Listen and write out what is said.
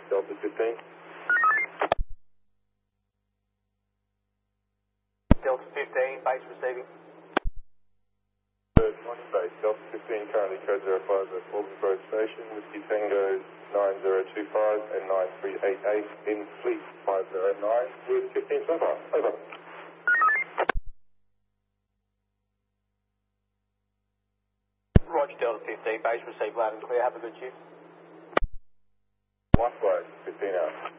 Delta 15. Delta 15, base receiving. Good morning, base. Delta 15 currently code 05 at Auburn Road Station. Whiskey Tango 9025 and 9388 in fleet 509 with 15 Summer. Over. Roger, Delta 15, base received loud and clear. Have a good shift. Likewise, 15 hours.